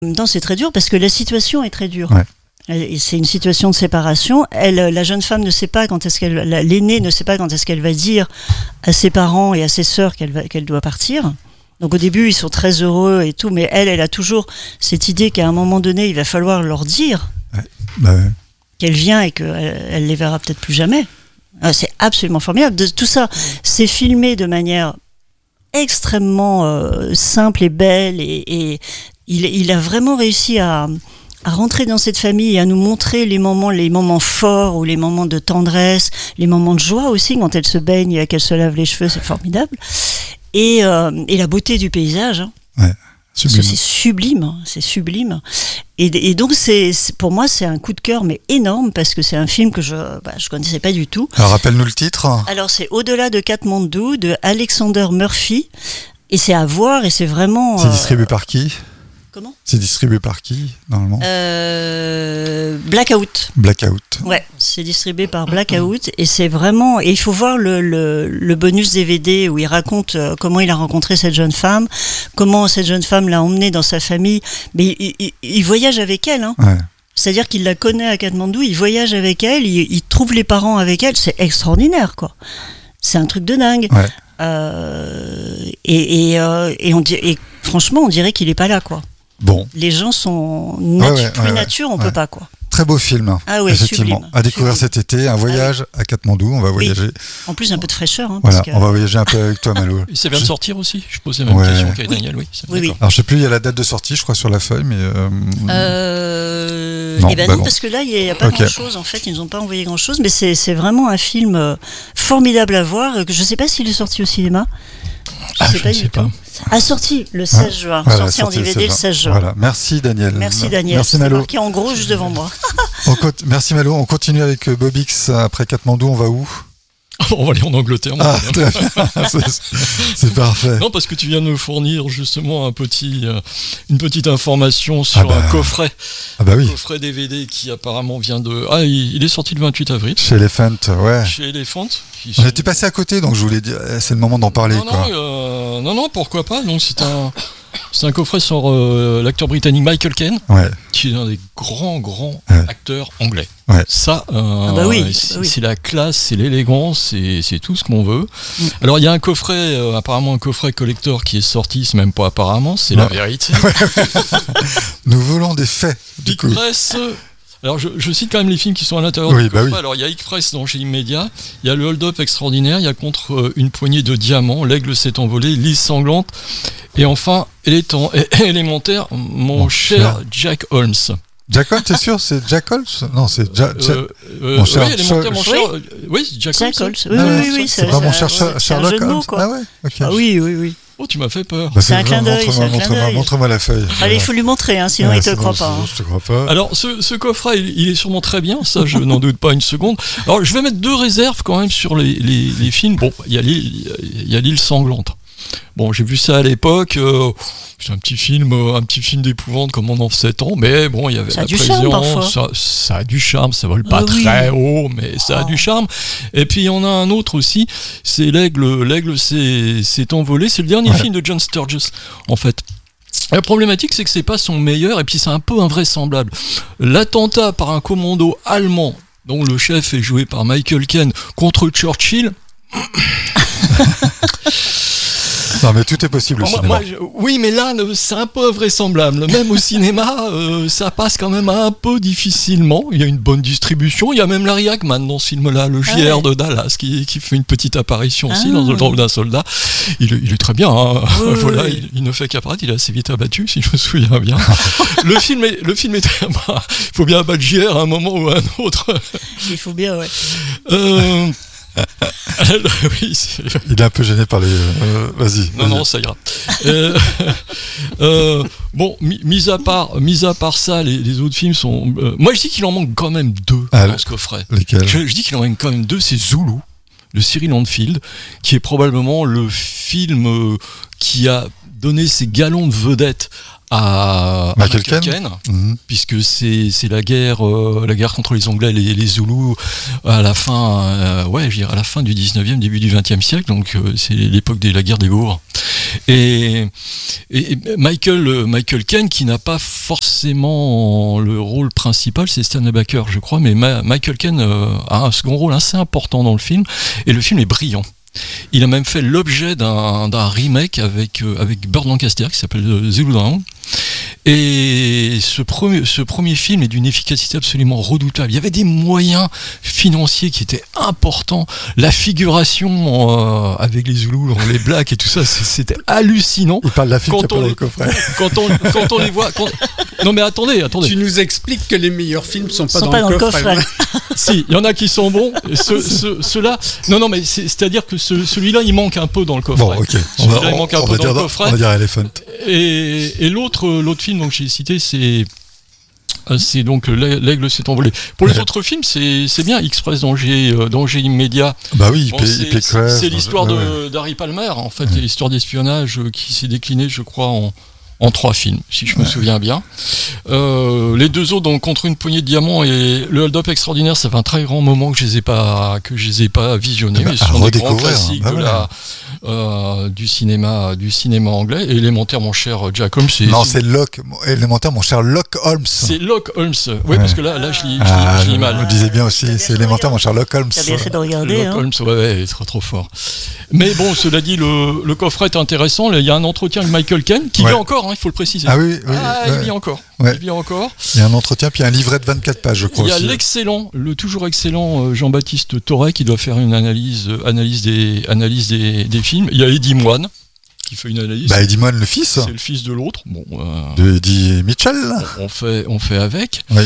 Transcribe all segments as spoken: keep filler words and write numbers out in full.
En même temps, c'est très dur parce que la situation est très dure. Ouais. Et c'est une situation de séparation. Elle, la jeune femme ne sait pas quand est-ce qu'elle, la, l'aînée ne sait pas quand est-ce qu'elle va dire à ses parents et à ses sœurs qu'elle va, qu'elle doit partir. Donc au début, ils sont très heureux et tout, mais elle, elle a toujours cette idée qu'à un moment donné, il va falloir leur dire Ouais. Bah ouais. qu'elle vient et qu'elle elle les verra peut-être plus jamais. Ah, c'est absolument formidable. De, tout ça, c'est filmé de manière extrêmement euh, simple et belle, et, et il, il a vraiment réussi à, à rentrer dans cette famille et à nous montrer les moments, les moments forts ou les moments de tendresse, les moments de joie aussi quand elle se baigne et qu'elle se lave les cheveux, c'est formidable. Et, euh, et la beauté du paysage. Hein. Ouais. Sublime. C'est sublime, c'est sublime. Et, et donc, c'est, c'est, pour moi, c'est un coup de cœur, mais énorme, parce que c'est un film que je bah, je connaissais pas du tout. Alors, rappelle-nous le titre. Alors, c'est Au-delà de Katmandou, de Alexander Murphy. Et c'est à voir, et c'est vraiment... C'est euh, distribué par qui ? Comment ? C'est distribué par qui, normalement ? euh, Blackout. Blackout. Ouais, c'est distribué par Blackout, et c'est vraiment... Et il faut voir le, le, le bonus D V D où il raconte euh, comment il a rencontré cette jeune femme, comment cette jeune femme l'a emmenée dans sa famille. Mais il, il, il voyage avec elle, hein. Ouais. C'est-à-dire qu'il la connaît à Katmandou, il voyage avec elle, il, il trouve les parents avec elle, c'est extraordinaire, quoi. C'est un truc de dingue. Ouais. Euh, et, et, euh, et, on dit, et franchement, on dirait qu'il est pas là, quoi. Bon. Les gens sont natu- ouais, ouais, plus ouais, nature, on ouais. peut pas, quoi. Très beau film. Ah oui, effectivement. sublime. À découvrir Sublime. cet été, un voyage à Katmandou, on va Oui. voyager. En plus, un peu de fraîcheur. Hein, Voilà, parce que... on va voyager un peu avec toi, Malo. Et ça vient de Je- sortir aussi. Je posais la même Ouais. question qu'à Oui. Daniel. Oui, c'est Oui, oui. d'accord. Alors, je sais plus, il y a la date de sortie, je crois, sur la feuille, mais. Euh... Euh... Non, Eh ben bah non, non. parce que là, il n'y a pas Ok. grand-chose. En fait, ils nous ont pas envoyé grand-chose, mais c'est, c'est vraiment un film euh, formidable à voir. euh, que Je ne sais pas s'il est sorti au cinéma. Je Ah, sais je pas ne du sais tout. pas. Ah, sorti le seize juin. Voilà, sorti en sorti D V D le seize juin. Voilà, merci Daniel. Merci Daniel. Merci C'est Malo. marqué en gros juste devant moi. On co- Merci Malo. On continue avec euh, Bobix après Katmandou. On va où? On va aller en Angleterre. moi, Ah, bien. très bien. c'est, c'est parfait. Non, parce que tu viens de me fournir justement un petit, euh, une petite information sur Ah bah. un coffret, Ah bah oui. coffret D V D qui apparemment vient de. Ah, il, il est sorti le vingt-huit avril Chez Elephant, ouais. chez Elephant. qui On sont- était passé à côté, donc je voulais dire, eh, c'est le moment d'en parler, non, quoi. non, euh, non, non, pourquoi pas. Donc c'est un, c'est un coffret sur euh, l'acteur britannique Michael Caine, Ouais. qui est un des grands, grands Ouais. acteurs anglais. Ouais. Ça, euh, Ah bah oui, c'est, bah oui. c'est la classe, c'est l'élégance, c'est, c'est tout ce qu'on veut. Mm. Alors il y a un coffret, euh, apparemment un coffret collector qui est sorti, c'est même pas apparemment, c'est la Ouais. vérité. Nous voulons des faits, du Big coup. Press. Alors je, je cite quand même les films qui sont à l'intérieur Oui, du bah coffret. oui. Alors il y a X-Press dans chez Immédiat, il y a le Hold Up extraordinaire, il y a Contre euh, une poignée de diamants, L'aigle s'est envolé, Lise sanglante, et enfin Élétant- é- élémentaire, mon Mon cher cher. Jack Holmes. Jack Holmes, t'es sûr? C'est Jack Holmes? Non, c'est Ja- Ja- Euh, euh, mon cher- oui, élémentaire, mon cher- cher. euh, Oui, Jack, Jack Holmes. Holmes. Oui, Ah oui, ouais, oui, oui. c'est pas mon cher Sher- c'est un Sherlock jeu de mots, Holmes? quoi. Ah ouais, ok. Ah oui, oui, oui. Oh, tu m'as fait peur. Bah, C'est un vrai, clin d'œil, montre-moi, c'est un clin montre-moi, d'œil. montre-moi la feuille. Allez, il faut lui montrer, hein, sinon Ouais, il te c'est croit bon, pas. c'est bon, hein. je te crois pas. Alors, ce, ce coffret, il, il est sûrement très bien, ça, je n'en doute pas une seconde. Alors, je vais mettre deux réserves quand même sur les, les, les films. Bon, il y a l'île, il y a l'île sanglante. Bon, j'ai vu ça à l'époque. Euh, c'est un petit film, euh, un petit film d'épouvante comme on en faisait tant, mais bon, il y avait Ça a la du charme, parfois. présence. Ça, ça a du charme. Ça vole pas Ah oui. très haut, mais ça a Oh. du charme. Et puis il y en a un autre aussi. C'est l'aigle. L'aigle s'est, s'est envolé. C'est le dernier Ouais. film de John Sturges, en fait. La problématique, c'est que c'est pas son meilleur, et puis c'est un peu invraisemblable. L'attentat par un commando allemand, dont le chef est joué par Michael Caine, contre Churchill. Non, mais tout est possible au Moi- cinéma. moi, je- oui, mais là, le- c'est un peu invraisemblable. Même au cinéma, euh, ça passe quand même un peu difficilement. Il y a une bonne distribution. Il y a même Larry Hagman dans ce film-là, le Ah J R ouais. de Dallas, qui, qui fait une petite apparition aussi Ah. dans le rôle d'un soldat. Il, est- il est très bien. Hein. Oui, voilà, oui. il, il ne fait qu'apparaître. Il est assez vite abattu, si je me souviens bien. le film est, le film est très bon. Il faut bien abattre J R à un moment ou à un autre. Il faut bien, ouais. Euh, oui, c'est- Il est un peu gêné par les. euh, vas-y. Non, vas-y. non, ça ira. Euh, euh, bon, mi- mis à part, mis à part ça, les, les autres films sont. euh, moi, je dis qu'il en manque quand même deux Ah, dans le- ce coffret. Lesquels? Je, je dis qu'il en manque quand même deux. C'est Zulu, de Cyril Landfield, qui est probablement le film euh, qui a donné ses galons de vedette à à Michael Caine. Mhm. puisque c'est c'est la guerre euh, la guerre contre les Anglais, les, les Zoulous à la fin euh, ouais je dirais à la fin du dix-neuvième, début du vingtième siècle, donc euh, c'est l'époque de la guerre des Boers. Et, et Michael, Michael Caine, qui n'a pas forcément le rôle principal, c'est Stanley Baker, je crois, mais Ma- Michael Caine euh, a un second rôle assez important dans le film, et le film est brillant. Il a même fait l'objet d'un, d'un remake avec, euh, avec Burt Lancaster qui s'appelle euh, Zulu Dawn. Et ce premier, ce premier film est d'une efficacité absolument redoutable. Il y avait des moyens financiers qui étaient importants. La figuration euh, avec les Zoulous, les Blacks et tout ça, c'était hallucinant. Il parle de la fille qui a pas dans les, le coffret. Quand on, quand on les voit... Quand... Non mais attendez, attendez. Tu nous expliques que les meilleurs films ne sont pas, sont dans, pas le dans le coffret. coffret. Si, il y en a qui sont bons. Et ce, ce, ceux-là... Non, non, mais c'est, c'est-à-dire que ce, celui-là, il manque un peu dans le coffret. Bon, ok. On Celui-là, va, il on, manque un on peu va dans dire, le coffret. on va dire Elephant. Et, et l'autre, l'autre film donc j'ai cité, c'est c'est donc L'Aigle s'est envolé. Pour les ouais. autres films, c'est c'est bien. Express danger, euh, danger immédiat. Bah oui, il Bon, paie, c'est, il paie c'est, crève. c'est l'histoire ouais, de ouais. d'Harry Palmer. En fait, ouais. l'histoire d'espionnage euh, qui s'est déclinée, je crois, en en trois films, si je me ouais. souviens bien. Euh, les deux autres, donc Contre une poignée de diamants et Le Hold-up extraordinaire, ça fait un très grand moment que je les ai pas que je les ai pas visionnés. Bah, mais ce sont des grands classiques bah, de ouais. la euh, du cinéma du cinéma anglais. Et Élémentaire, mon cher Jack Holmes. C'est, non, c'est... c'est Locke. Élémentaire, mon cher Locke Holmes. C'est Locke Holmes. Oui, ouais. parce que là, là, je lis, je lis, ah, je lis mal. On le disait bien aussi. C'est, c'est Élémentaire, mon cher Locke Holmes. T'as bien fait de regarder. Locke hein. Holmes, ouais, ouais, il est trop, trop fort. Mais bon, cela dit, le, le coffret est intéressant. Il y a un entretien avec Michael Caine qui ouais. vit encore, hein, il faut le préciser. Ah oui, oui. Ah, ouais. il vit encore. Ouais. Il vit encore. Il y a un entretien, puis un livret de vingt-quatre pages, je crois. Il y a aussi. l'excellent, le toujours excellent euh, Jean-Baptiste Torret qui doit faire une analyse, euh, analyse, des, analyse des, des films. Il y a Eddie Moine qui fait une analyse. Bah, Eddie Moine, le fils. C'est le fils de l'autre. Bon, euh, de Eddie Mitchell. On, on, fait, on fait avec. Oui.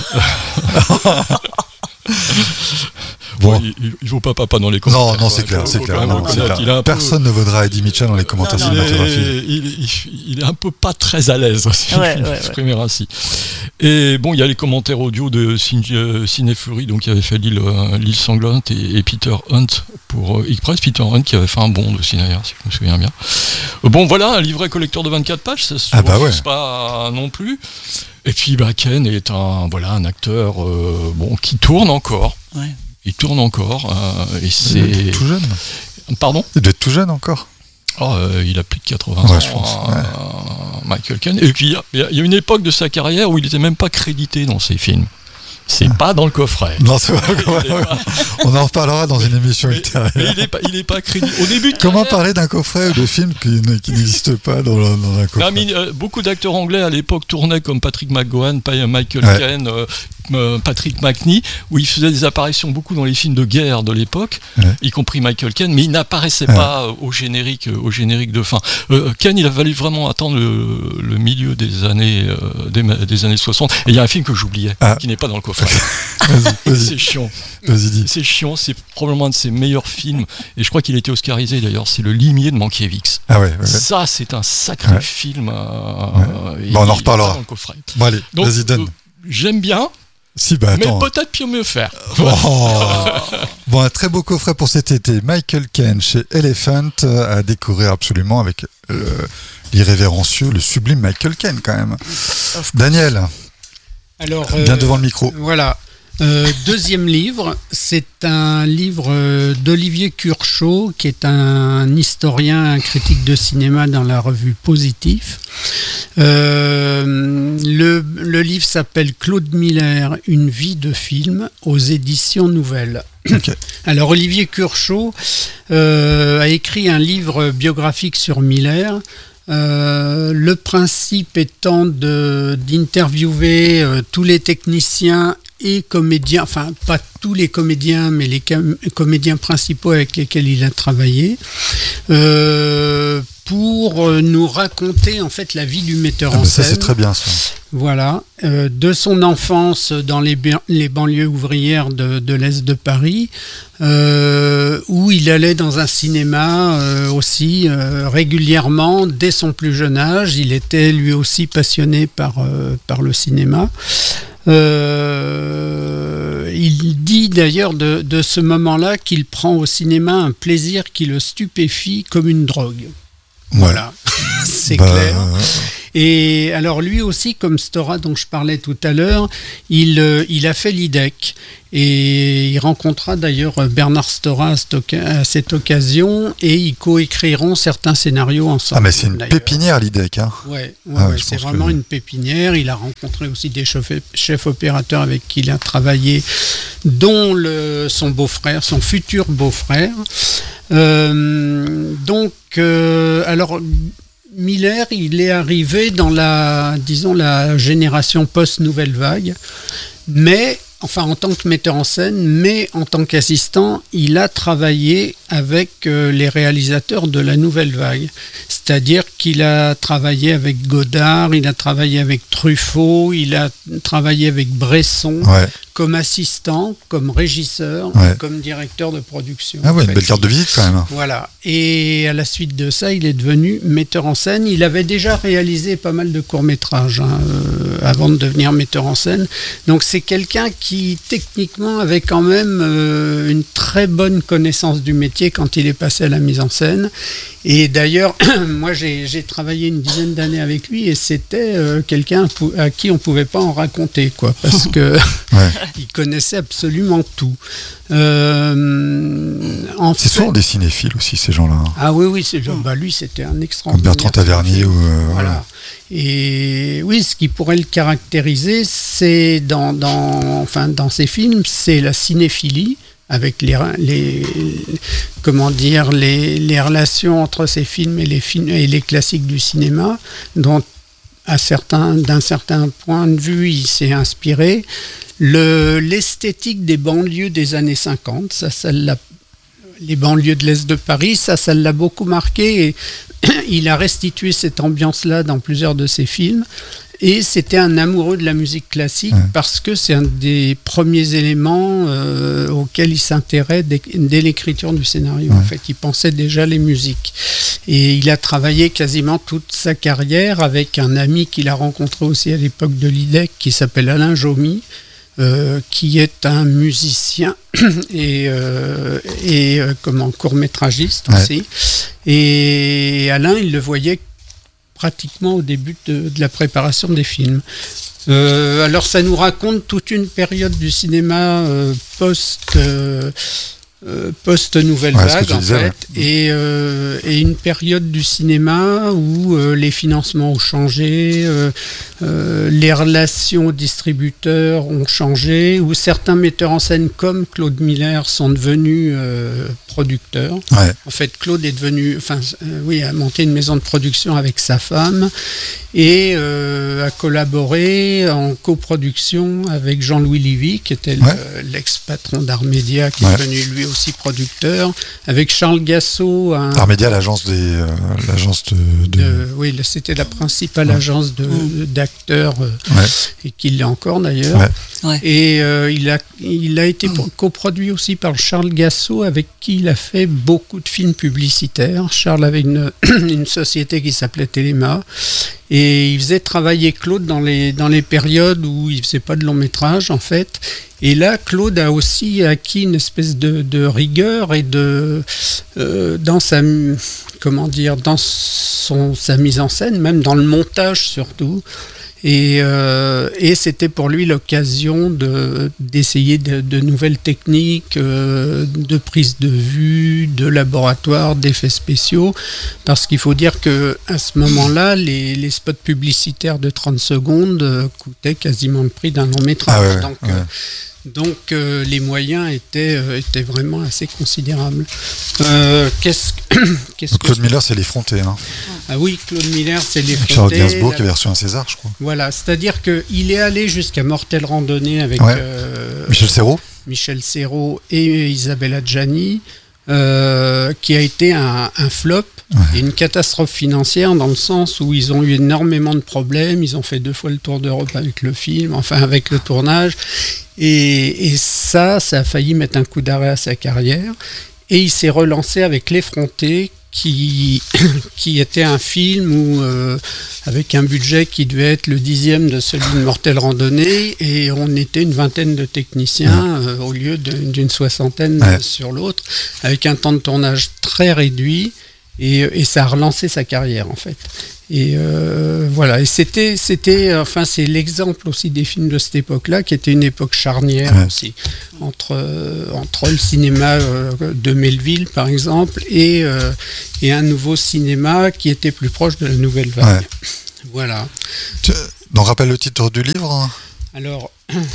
Bon, il, il, il vaut pas papa dans les commentaires. Non, non, c'est clair, c'est clair. Non, c'est clair. Il a Personne peu... ne vaudra Eddie Mitchell dans les commentaires non, non, cinématographiques. Il, il, il est un peu pas très à l'aise, si ouais, je ouais, m'exprimer ouais. ainsi. Et bon, il y a les commentaires audio de Cinéfurie, donc qui avait fait l'île, euh, l'île sanglante, et, et Peter Hunt pour euh, Express. Peter Hunt qui avait fait un bond aussi d'ailleurs, si je me souviens bien. Euh, bon, voilà, un livret collecteur de vingt-quatre pages, ça se ah bah ouais. pas non plus. Et puis, bah, Ken est un, voilà, un acteur euh, bon, qui tourne encore. Ouais. Il tourne encore. Euh, et c'est... Il est tout jeune. Pardon ? Il doit être tout jeune encore. Oh, euh, il a plus de quatre-vingts ouais, ans, je pense, euh, ouais. Michael Caine. Et puis, il y, y a une époque de sa carrière où il n'était même pas crédité dans ses films. C'est ah. pas dans le coffret. Non, c'est pas, pas... On en reparlera dans une émission mais, ultérieure. Mais il n'est pas, il est pas crédité. Au début de Comment carrière, parler d'un coffret ou de film qui, ne, qui n'existe pas dans, le, dans un coffret? Non, mais, euh, beaucoup d'acteurs anglais à l'époque tournaient comme Patrick McGowan, Michael ouais. Caine, euh, euh, Patrick McNee, où ils faisaient des apparitions beaucoup dans les films de guerre de l'époque, ouais. y compris Michael Caine, mais ils n'apparaissaient ouais. pas au générique, au générique de fin. Euh, Caine, il a fallu vraiment attendre le, le milieu des années, euh, des, des années soixante. Et il y a un film que j'oubliais, ah. qui n'est pas dans le coffret. Vas-y, vas-y. C'est chiant. Vas-y, dis. C'est chiant, c'est probablement un de ses meilleurs films. Et je crois qu'il a été oscarisé d'ailleurs, c'est Le Limier de Mankiewicz. Ah ouais, ouais. Ça, c'est un sacré ouais. film. Euh, ouais. Bon, on en reparlera. Bon, allez, donc, vas-y, donne. Euh, j'aime bien. Si, bah, attends. Mais peut-être mieux mieux faire. Oh. Bon, un très beau coffret pour cet été. Michael Caine chez Elephant à découvrir absolument avec euh, l'irrévérencieux, le sublime Michael Caine quand même. Daniel. Alors, bien euh, devant le micro. Voilà. Euh, deuxième livre, c'est un livre d'Olivier Curchod, qui est un historien, un critique de cinéma dans la revue Positif. Euh, le, le livre s'appelle Claude Miller, une vie de film, aux éditions Nouvelles. Okay. Alors Olivier Curchod euh, a écrit un livre biographique sur Miller. Euh, le principe étant de, d'interviewer euh, tous les techniciens et comédiens, enfin pas tous les comédiens, mais les com- comédiens principaux avec lesquels il a travaillé, euh, pour nous raconter en fait la vie du metteur ah en ben scène. Ça c'est très bien ça. Voilà, euh, de son enfance dans les, ba- les banlieues ouvrières de, de l'Est de Paris, euh, où il allait dans un cinéma euh, aussi euh, régulièrement dès son plus jeune âge. Il était lui aussi passionné par, euh, par le cinéma. Euh, il dit d'ailleurs de, de ce moment-là qu'il prend au cinéma un plaisir qui le stupéfie comme une drogue. Voilà, c'est bah, clair. Et alors lui aussi, comme Stora dont je parlais tout à l'heure, il, euh, il a fait l'I D E C. Et il rencontra d'ailleurs Bernard Stora à cette occasion et ils coécriront certains scénarios ensemble. Ah mais c'est une d'ailleurs. pépinière l'I D E C. Hein. Ouais, ouais, ah, ouais c'est vraiment que... une pépinière. Il a rencontré aussi des chefs, chefs opérateurs avec qui il a travaillé, dont le, son beau-frère, son futur beau-frère. Euh, donc, euh, alors... Miller, il est arrivé dans la, disons, la génération post-Nouvelle Vague, mais, enfin en tant que metteur en scène, mais en tant qu'assistant, il a travaillé avec euh, les réalisateurs de la Nouvelle Vague. C'est-à-dire qu'il a travaillé avec Godard, il a travaillé avec Truffaut, il a travaillé avec Bresson, ouais. comme assistant, comme régisseur, ouais. comme directeur de production. Ah ouais, une belle carte de visite quand même. Voilà. Et à la suite de ça, il est devenu metteur en scène. Il avait déjà réalisé pas mal de courts-métrages hein, euh, avant de devenir metteur en scène. Donc c'est quelqu'un qui, techniquement, avait quand même euh, une très bonne connaissance du métier quand il est passé à la mise en scène. Et d'ailleurs, moi j'ai, j'ai travaillé une dizaine d'années avec lui et c'était euh, quelqu'un à qui on ne pouvait pas en raconter, quoi, parce que ouais. il connaissait absolument tout. Euh, en c'est fait, souvent des cinéphiles aussi, ces gens-là. Ah oui, oui, c'est, bah, lui c'était un extraordinaire. Comme Bertrand Tavernier. Ou, euh, voilà. voilà. Et oui, ce qui pourrait le caractériser, c'est dans, dans, enfin, dans ses films, c'est la cinéphilie. Avec les, les, comment dire, les, les relations entre ces films et les, films et les classiques du cinéma, dont à certains, d'un certain point de vue, il s'est inspiré. Le, l'esthétique des banlieues des années cinquante, ça, ça l'a, les banlieues de l'Est de Paris, ça, ça l'a beaucoup marqué. Et il a restitué cette ambiance-là dans plusieurs de ses films. Et c'était un amoureux de la musique classique ouais. parce que c'est un des premiers éléments euh, auxquels il s'intéressait dès, dès l'écriture du scénario. Ouais. En fait, il pensait déjà les musiques. Et il a travaillé quasiment toute sa carrière avec un ami qu'il a rencontré aussi à l'époque de l'I D E C qui s'appelle Alain Jomy, euh, qui est un musicien et, euh, et euh, comment, court-métragiste ouais. aussi. Et Alain, il le voyait pratiquement au début de, de la préparation des films. Euh, alors ça nous raconte toute une période du cinéma euh, post, euh, euh, post-Nouvelle ouais, Vague en disais, fait, ouais. et, euh, et une période du cinéma où euh, les financements ont changé, euh, euh, les relations aux distributeurs ont changé, où certains metteurs en scène comme Claude Miller sont devenus euh, producteurs. Ouais. En fait, Claude est devenu, enfin, euh, oui, a monté une maison de production avec sa femme et euh, a collaboré en coproduction avec Jean-Louis Livy, qui était ouais. le, l'ex-patron d'Armédia, qui ouais. est devenu lui aussi producteur, avec Charles Gassot. Un, Armédia, l'agence des, euh, l'agence de, de... de, oui, c'était la principale ouais. agence de, de, d'acteurs euh, ouais. et qu'il l'est encore d'ailleurs. Ouais. Ouais. Et euh, il a, il a été coproduit aussi par Charles Gassot, avec qui il a fait beaucoup de films publicitaires. Charles avait une, une société qui s'appelait Téléma. Et il faisait travailler Claude dans les, dans les périodes où il ne faisait pas de long métrage, en fait. Et là, Claude a aussi acquis une espèce de, de rigueur et de, euh, dans sa, comment dire, dans son, sa mise en scène, même dans le montage surtout. Et, euh, et c'était pour lui l'occasion de, d'essayer de, de nouvelles techniques, euh, de prise de vue, de laboratoire, d'effets spéciaux. Parce qu'il faut dire qu'à ce moment-là, les, les spots publicitaires de trente secondes euh, coûtaient quasiment le prix d'un long métrage. Ah ouais, Donc, ouais. Euh, Donc euh, les moyens étaient, euh, étaient vraiment assez considérables. Euh, qu'est-ce, qu'est-ce Donc, Claude que... Miller, c'est l'effronté. Hein. Ah oui, Claude Miller, c'est l'effronté. Charles Gainsbourg la... qui avait reçu un César, je crois. Voilà, c'est-à-dire qu'il est allé jusqu'à Mortelle Randonnée avec ouais. euh, Michel Serrault. Michel Serrault et Isabelle Adjani, euh, qui a été un, un flop. Ouais. Et une catastrophe financière dans le sens où ils ont eu énormément de problèmes, ils ont fait deux fois le tour d'Europe avec le film, enfin avec le tournage, et, et ça, ça a failli mettre un coup d'arrêt à sa carrière, et il s'est relancé avec L'Effronté, qui, qui était un film où, euh, avec un budget qui devait être le dixième de celui de Mortelle Randonnée, et on était une vingtaine de techniciens ouais. euh, au lieu de, d'une soixantaine ouais. sur l'autre, avec un temps de tournage très réduit. et, et ça a relancé sa carrière en fait. Et euh, voilà, et c'était, c'était, enfin, c'est l'exemple aussi des films de cette époque-là, qui était une époque charnière ouais. aussi, entre, euh, entre le cinéma euh, de Melville, par exemple, et, euh, et un nouveau cinéma qui était plus proche de la nouvelle vague. Ouais. Voilà. Tu, on rappelle le titre du livre ? Alors,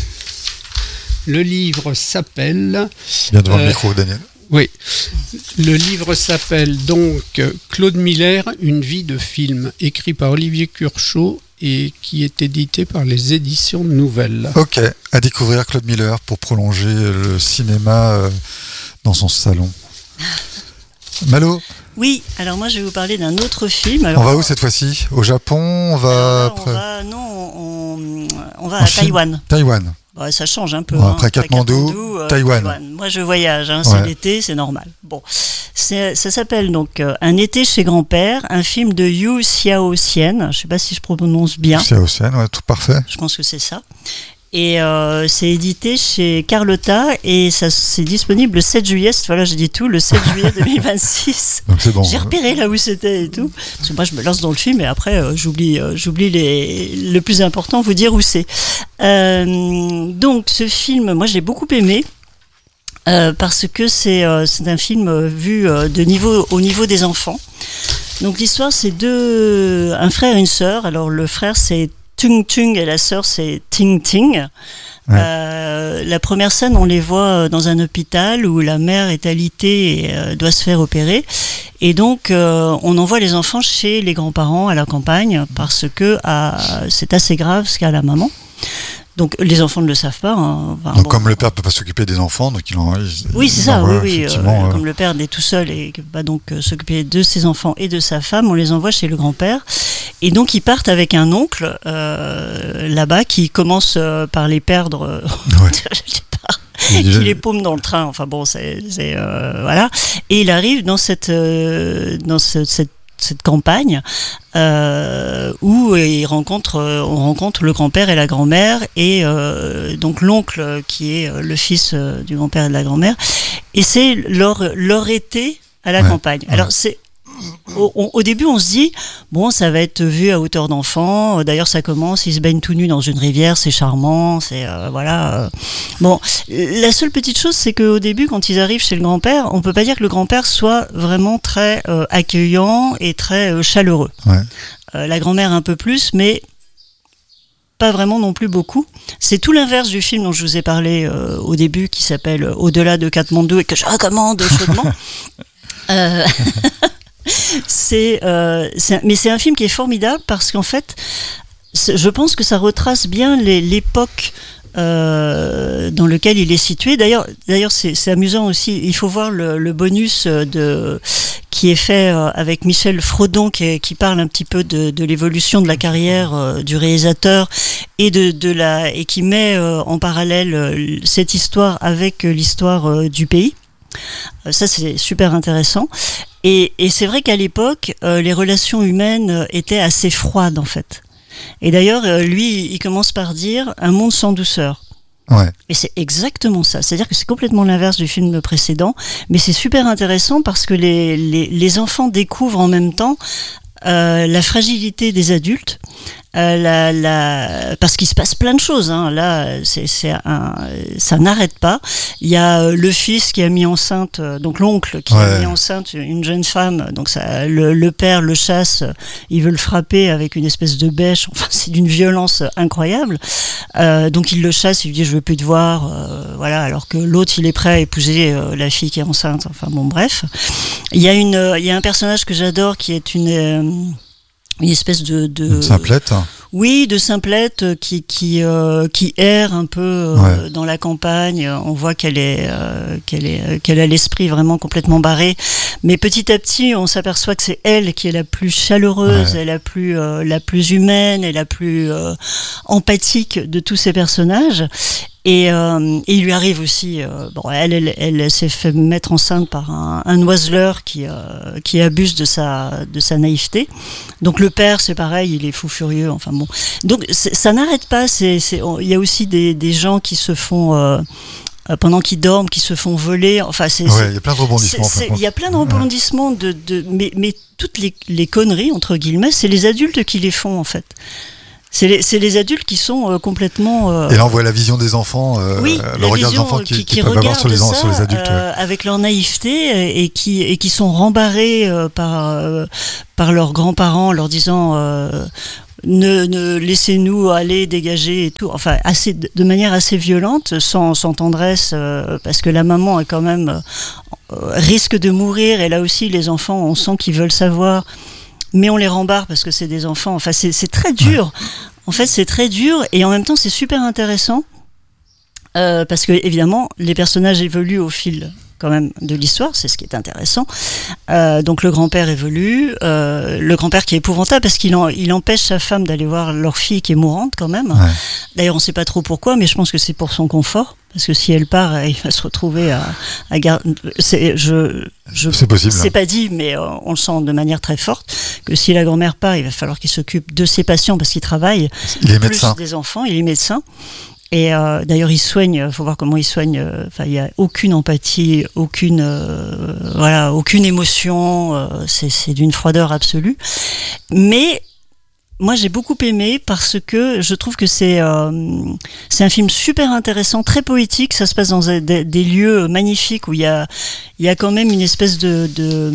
le livre s'appelle... Viens devant euh, le micro, Daniel. Oui, le livre s'appelle donc Claude Miller, une vie de film, écrit par Olivier Curchod et qui est édité par les éditions Nouvelles. Ok, à découvrir Claude Miller pour prolonger le cinéma euh, dans son salon. Malo ? Oui, alors moi je vais vous parler d'un autre film. Alors, on va où cette fois-ci ? Au Japon ? On va, là, on va non, on, on va en à Chine. Taïwan. Taïwan. Ouais, ça change un peu. Bon, hein. après Katmandou, euh, Taïwan. Taïwan. Moi, je voyage. Hein, c'est ouais. l'été, c'est normal. Bon, c'est, ça s'appelle donc euh, Un été chez grand-père, un film de Yu Xiaoxian. Je ne sais pas si je prononce bien. Xiaoxian, ouais, tout parfait. Je pense que c'est ça. Et euh, c'est édité chez Carlotta et ça c'est disponible le sept juillet. Voilà, j'ai dit tout, le sept juillet deux mille vingt-six. Donc c'est bon. J'ai repéré là où c'était et tout. Parce que moi je me lance dans le film et après euh, j'oublie, euh, j'oublie les, le plus important, vous dire où c'est. Euh, donc ce film, moi je l'ai beaucoup aimé. Euh, parce que c'est, euh, c'est un film vu euh, de niveau, au niveau des enfants. Donc l'histoire c'est deux, un frère et une sœur. Alors le frère c'est Tung Tung et la sœur c'est Ting Ting. Ouais. Euh, la première scène, on les voit dans un hôpital où la mère est alitée et euh, doit se faire opérer. Et donc, euh, on envoie les enfants chez les grands-parents à la campagne parce que à, c'est assez grave ce qu'a la maman. Donc les enfants ne le savent pas. Hein. Enfin, donc bon, comme le père ne peut pas s'occuper des enfants, donc il en il, oui c'est ça, oui, oui. Euh, euh... Comme le père est tout seul et ne peut pas donc euh, s'occuper de ses enfants et de sa femme, on les envoie chez le grand-père. Et donc ils partent avec un oncle euh, là-bas qui commence euh, par les perdre. Euh, ouais. Qui les paume dans le train. Enfin bon, c'est, c'est euh, voilà. Et il arrive dans cette euh, dans ce, cette cette campagne euh, où il rencontre, on rencontre le grand-père et la grand-mère et euh, donc l'oncle qui est le fils du grand-père et de la grand-mère et c'est leur, leur été à la ouais, campagne. Ouais. Alors c'est Au, on, au début, on se dit, bon, ça va être vu à hauteur d'enfant. D'ailleurs, ça commence, ils se baignent tout nus dans une rivière, c'est charmant, c'est euh, voilà. Bon, la seule petite chose, c'est qu'au début, quand ils arrivent chez le grand-père, on peut pas dire que le grand-père soit vraiment très euh, accueillant et très euh, chaleureux. Ouais. Euh, la grand-mère un peu plus, mais pas vraiment non plus beaucoup. C'est tout l'inverse du film dont je vous ai parlé euh, au début, qui s'appelle Au-delà de Katmandou et que je recommande chaudement. euh... C'est, euh, c'est, mais c'est un film qui est formidable parce qu'en fait, je pense que ça retrace bien les, l'époque euh, dans laquelle il est situé. D'ailleurs, d'ailleurs c'est, c'est amusant aussi. Il faut voir le, le bonus de, qui est fait avec Michel Frodon, qui, qui parle un petit peu de, de l'évolution de la carrière euh, du réalisateur et de, de la et qui met euh, en parallèle euh, cette histoire avec euh, l'histoire euh, du pays. Ça, c'est super intéressant. Et, et c'est vrai qu'à l'époque, euh, les relations humaines étaient assez froides, en fait. Et d'ailleurs, euh, lui, il commence par dire « un monde sans douceur ». Ouais. Et c'est exactement ça. C'est-à-dire que c'est complètement l'inverse du film précédent. Mais c'est super intéressant parce que les, les, les enfants découvrent en même temps euh, la fragilité des adultes. Euh, la, la, parce qu'il se passe plein de choses. Hein. Là, c'est, c'est un, ça n'arrête pas. Il y a euh, le fils qui a mis enceinte, euh, donc l'oncle qui ouais. a mis enceinte une jeune femme. Donc ça, le, le père le chasse, il veut le frapper avec une espèce de bêche. Enfin, c'est d'une violence incroyable. Euh, donc il le chasse, il lui dit je veux plus te voir. Euh, voilà. Alors que l'autre, il est prêt à épouser euh, la fille qui est enceinte. Enfin bon, bref. Il y a une, euh, il y a un personnage que j'adore qui est une euh, une espèce de, de une simplette. Oui, de simplette qui qui euh, qui erre un peu euh, ouais. dans la campagne. On voit qu'elle est euh, qu'elle est qu'elle a l'esprit vraiment complètement barré. Mais petit à petit, on s'aperçoit que c'est elle qui est la plus chaleureuse, ouais. et la plus euh, la plus humaine et la plus euh, empathique de tous ces personnages. Et, euh, et il lui arrive aussi, euh, bon, elle, elle, elle s'est fait mettre enceinte par un, un oiseleur qui, euh, qui abuse de sa, de sa naïveté. Donc le père, c'est pareil, il est fou furieux. Enfin bon, donc ça n'arrête pas. C'est, c'est, il y a aussi des, des gens qui se font, euh, euh, pendant qu'ils dorment, qui se font voler. Enfin, c'est, ouais, il y a plein de rebondissements. Il y a plein de rebondissements, de, de, mais, mais toutes les, les conneries, entre guillemets, c'est les adultes qui les font, en fait. C'est les, c'est les adultes qui sont euh, complètement... Euh... Et là, on voit la vision des enfants, euh, oui, le regard des enfants qui, qui, qui peuvent avoir sur les, ça, sur les adultes. Euh, ouais. Avec leur naïveté et qui, et qui sont rembarrés euh, par, euh, par leurs grands-parents, leur disant... Euh, Ne, ne laissez-nous aller dégager et tout, enfin assez de manière assez violente, sans, sans tendresse, euh, parce que la maman est quand même euh, risque de mourir, et là aussi les enfants, on sent qu'ils veulent savoir, mais on les rembarre parce que c'est des enfants. Enfin c'est, c'est très dur. Ouais. En fait c'est très dur et en même temps c'est super intéressant euh, parce que évidemment les personnages évoluent au fil quand même de l'histoire, c'est ce qui est intéressant. Euh, donc le grand-père évolue, euh, le grand-père qui est épouvantable parce qu'il en, il empêche sa femme d'aller voir leur fille qui est mourante quand même. Ouais. D'ailleurs on ne sait pas trop pourquoi, mais je pense que c'est pour son confort, parce que si elle part, il va se retrouver à, à garder. C'est, je, je, c'est possible. C'est pas dit, mais euh, on le sent de manière très forte que si la grand-mère part, il va falloir qu'il s'occupe de ses patients parce qu'il travaille, il est plus médecin. Des enfants, il est médecin. Et euh, d'ailleurs, il soigne. Il faut voir comment il soigne. Enfin, euh, il y a aucune empathie, aucune, euh, voilà, aucune émotion. Euh, c'est, c'est d'une froideur absolue. Mais moi, j'ai beaucoup aimé parce que je trouve que c'est, euh, c'est un film super intéressant, très poétique. Ça se passe dans des, des lieux magnifiques où il y a, il y a quand même une espèce de, de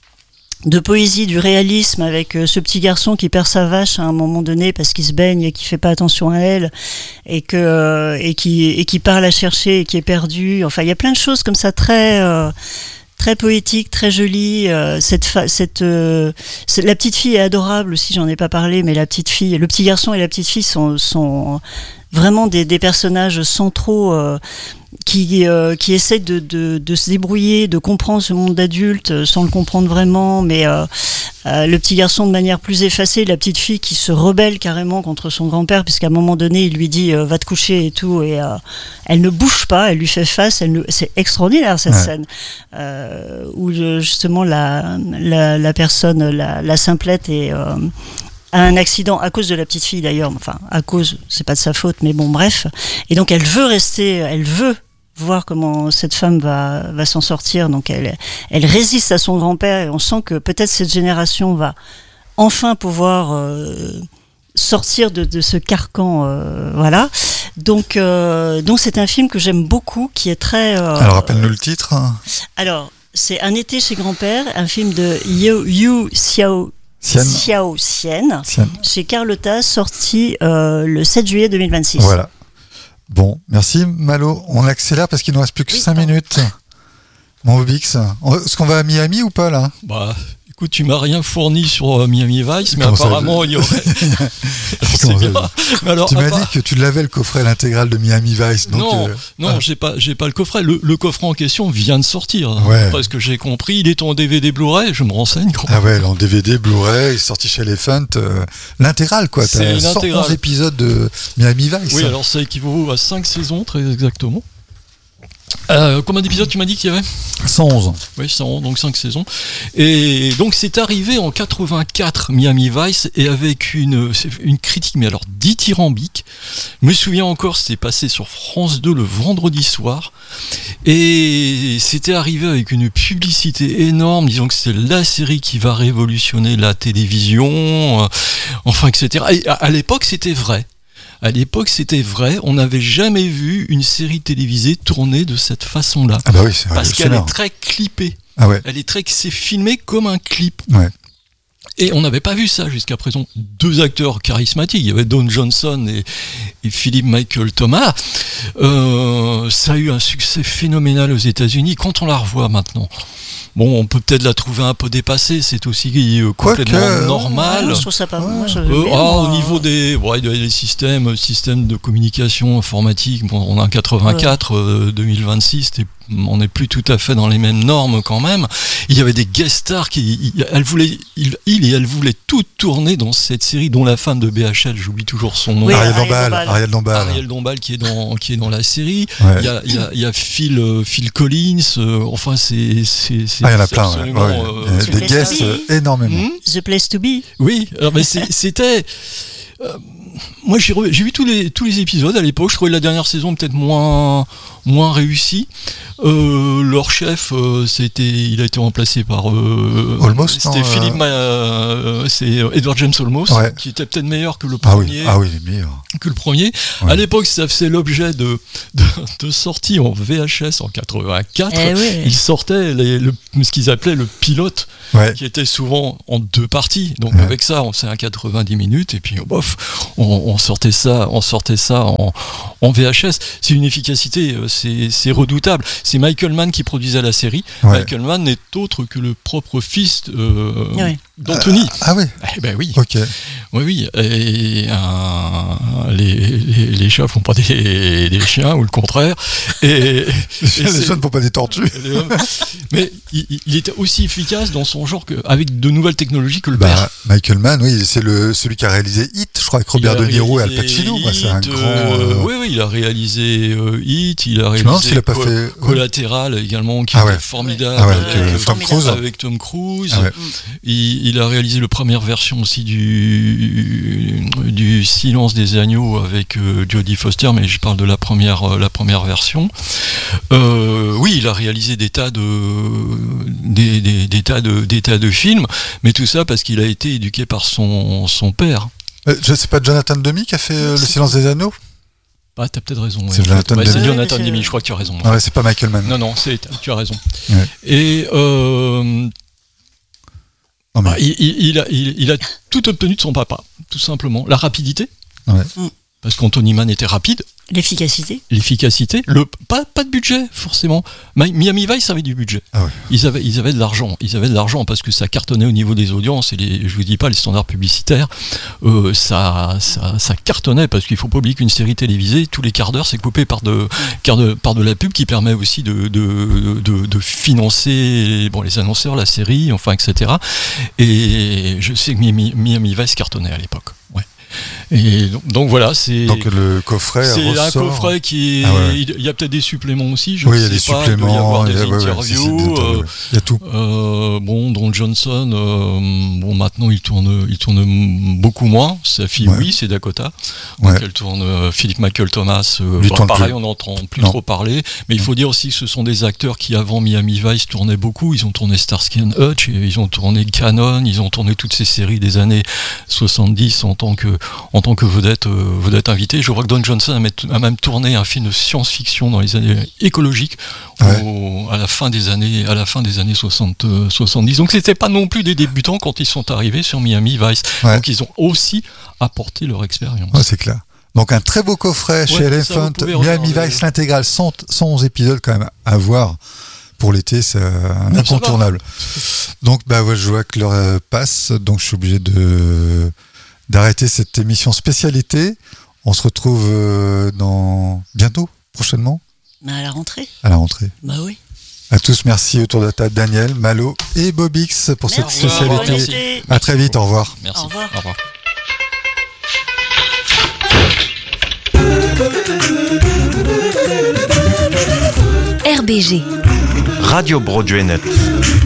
de poésie, du réalisme, avec euh, ce petit garçon qui perd sa vache à un moment donné parce qu'il se baigne et qui fait pas attention à elle et que euh, et qui et qui part la chercher et qui est perdu. Enfin, il y a plein de choses comme ça très euh, très poétique, très jolie. Euh, cette fa- cette, euh, cette la petite fille est adorable aussi. J'en ai pas parlé, mais la petite fille, le petit garçon et la petite fille sont sont vraiment des des personnages centraux. Euh, qui euh, qui essaie de, de de se débrouiller, de comprendre ce monde d'adulte euh, sans le comprendre vraiment, mais euh, euh, le petit garçon de manière plus effacée, la petite fille qui se rebelle carrément contre son grand-père, puisqu'à un moment donné il lui dit euh, va te coucher et tout, et euh, elle ne bouge pas, elle lui fait face, elle ne... c'est extraordinaire cette ouais. scène euh, où justement la la, la personne, la, la simplette est euh, a un accident à cause de la petite fille d'ailleurs, enfin à cause, c'est pas de sa faute, mais bon bref, et donc elle veut rester, elle veut voir comment cette femme va va s'en sortir, donc elle elle résiste à son grand-père et on sent que peut-être cette génération va enfin pouvoir euh, sortir de, de ce carcan, euh, voilà. Donc euh, donc c'est un film que j'aime beaucoup, qui est très. Euh, Alors rappelle-nous le titre. Alors c'est Un été chez grand-père, un film de Yu, Yu Xiao. Xian. Xiao Xian, Xian, chez Carlotta, sorti euh, le sept juillet deux mille vingt-six. Voilà. Bon, merci Malo. On accélère parce qu'il ne nous reste plus que oui, cinq minutes. Mon Bix, est-ce qu'on va à Miami ou pas là ? Bah, écoute, tu m'as rien fourni sur euh, Miami Vice, mais Comment apparemment il y aurait. Je sais bien. Mais alors, tu m'as part... dit que tu l'avais le coffret, l'intégrale de Miami Vice. Donc, non, euh... non, ah. j'ai pas, j'ai pas le coffret. Le, le coffret en question vient de sortir. Ouais. Parce que j'ai compris, il est en D V D Blu-ray. Je me renseigne. Quand ah ouais, en D V D Blu-ray, il est sorti chez Elephant. Euh, l'intégrale quoi. C'est T'as cent onze épisodes de Miami Vice. Oui, alors ça équivaut à cinq saisons très exactement. Euh, combien d'épisodes tu m'as dit qu'il y avait ? cent onze. Oui, cent onze, donc cinq saisons. Et donc c'est arrivé en quatre-vingt-quatre, Miami Vice, et avec une, une critique, mais alors dithyrambique. Je me souviens encore, c'était passé sur France deux le vendredi soir, et c'était arrivé avec une publicité énorme, disant que c'est la série qui va révolutionner la télévision, euh, enfin, et cetera. Et à, à l'époque, c'était vrai. À l'époque, c'était vrai, on n'avait jamais vu une série télévisée tournée de cette façon-là. Ah bah oui, c'est vrai. Parce qu'elle est très clippée. Ah ouais. Elle est très, c'est filmé comme un clip. Ouais. Et on n'avait pas vu ça jusqu'à présent. Deux acteurs charismatiques, il y avait Don Johnson et, et Philip Michael Thomas. Euh, ça a eu un succès phénoménal aux États-Unis. Quand on la revoit maintenant, bon, on peut peut-être la trouver un peu dépassée, c'est aussi euh, complètement que, normal. Ouais, je trouve ça pas bon. Moi, euh, ah, au niveau des, ouais, des systèmes, systèmes de communication informatique, bon, on a un quatre-vingt-quatre, ouais. euh, deux mille vingt-six, on n'est plus tout à fait dans les mêmes normes quand même. Il y avait des guest stars qui, il, elle voulait, il, il et elle voulaient tout tourner dans cette série, dont la femme de B H L, j'oublie toujours son nom. Oui, Ariel Dombal. Ariel Dombal. Ariel Dombal qui est dans, qui est dans la série. Ouais. Il y a, il y a, il y a Phil, euh, Phil Collins. Euh, enfin, c'est, c'est, c'est. Ah, il y en a plein. Ouais. Ouais. Euh, des guests euh, énormément. The Place to Be. Oui. Alors, mais c'est, c'était. Euh, moi j'ai, re, j'ai vu tous les, tous les épisodes à l'époque, je trouvais la dernière saison peut-être moins, moins réussie. Euh, leur chef, euh, c'était, il a été remplacé par euh, Almost, c'était non, Philippe, euh... Ma, euh, c'est Edward James Olmos, ouais. qui était peut-être meilleur que le ah premier. Oui. Ah oui, meilleur. Que le premier. Ouais. À l'époque, ça faisait l'objet de, de, de sorties en V H S en quatre-vingt-quatre. Eh oui. Ils sortaient les, le, ce qu'ils appelaient le pilote, ouais. qui était souvent en deux parties. Donc ouais. avec ça, on faisait un quatre-vingt-dix minutes et puis bof, on, on sortait ça, on sortait ça en, en V H S. C'est une efficacité, c'est, c'est redoutable. C'est Michael Mann qui produisait la série. Ouais. Michael Mann n'est autre que le propre fils euh, ouais. d'Anthony. Ah, ah oui. Eh ben oui. Ok. Oui, oui. Et un, les, les, les chats font pas des, des chiens ou le contraire. Et, et les chats ne font pas des tortues. Mais il, il était aussi efficace dans son genre qu'avec de nouvelles technologies que le bah, père. Michael Mann, oui, c'est le, celui qui a réalisé Hit, je crois, avec Robert De Niro et Al Pacino. Bah, c'est un grand. Euh, oui, oui, il a réalisé euh, Hit, il a réalisé il a pas Co- fait... Collatéral également, qui ah était ouais. formidable. Ah ouais, avec, avec, euh, Tom Cruise. avec Tom Cruise. Ah ouais. il, il a réalisé la première version aussi du, du Silence des agneaux avec euh, Jodie Foster, mais je parle de la première, euh, la première version. Euh, oui, il a réalisé des tas de, des, des, des tas de, des tas de films, mais tout ça parce qu'il a été éduqué par son, son père. Euh, je sais pas, Jonathan Demme qui a fait euh, Le Silence des agneaux. Ah, t'as peut-être raison. Ouais, c'est Jonathan ouais, Demme. C'est Jonathan Demme, je crois que tu as raison. Ah ouais, c'est pas Michael Mann. Non, non, c'est, tu as raison. Ouais. Et euh, non, mais... bah, il, il, il, a, il, il a tout obtenu de son papa, tout simplement. La rapidité, ouais. parce qu'Anthony Mann était rapide. L'efficacité. L'efficacité. Le, pas, pas de budget, forcément. Miami Vice avait du budget. Ah ouais. Ils avaient, ils avaient de l'argent. Ils avaient de l'argent parce que ça cartonnait au niveau des audiences et les, je vous dis pas, les standards publicitaires, euh, ça, ça, ça cartonnait parce qu'il faut pas oublier qu'une série télévisée, tous les quarts d'heure, c'est coupé par de, par de, par de la pub qui permet aussi de, de, de, de financer, bon, les annonceurs, la série, enfin, et cetera. Et je sais que Miami, Miami Vice cartonnait à l'époque. Ouais. Et donc, donc voilà, c'est donc le coffret c'est ressort. un coffret qui est, ah ouais. il y a peut-être des suppléments aussi, je oui, ne il y a des sais pas, suppléments, il doit y avoir des il y a, interviews, ouais, ouais, c'est, c'est, euh, il y a tout. Euh, bon, Don Johnson, euh, bon maintenant il tourne, il tourne beaucoup moins. Sa fille, ouais. oui, c'est Dakota. Donc ouais. elle tourne. Euh, Philip Michael Thomas, euh, bon, pareil, plus. on n'entend plus non. trop parler. Mais il faut dire aussi que ce sont des acteurs qui avant Miami Vice tournaient beaucoup. Ils ont tourné Starsky and Hutch, ils ont tourné Cannon, ils ont tourné toutes ces séries des années soixante-dix en tant que, en tant que vedette. Euh, vedette invitée. Je crois que Don Johnson a même tourné un film de science-fiction dans les années écologiques ouais. au, à la fin des années, à la fin des années soixante, soixante-dix. Donc c'était pas non plus des débutants quand ils sont arrivés sur Miami Vice. Ouais. Donc ils ont aussi apporté leur expérience. Ouais, c'est clair. Donc un très beau coffret ouais, chez Elephant, Miami Vice, l'intégrale, cent onze épisodes quand même à voir. Pour l'été, c'est un non, incontournable. Donc bah ouais, je vois que l'heure passe, donc je suis obligé de d'arrêter cette émission spécialité. On se retrouve euh, dans bientôt, prochainement. Bah à la rentrée. À la rentrée. Bah oui. À tous, merci autour de la table, Daniel, Malo et Bobix pour merci. cette spécialité. Merci. À très vite, au revoir. Merci. Au revoir. Au revoir. R B G. Radio Broadway Net.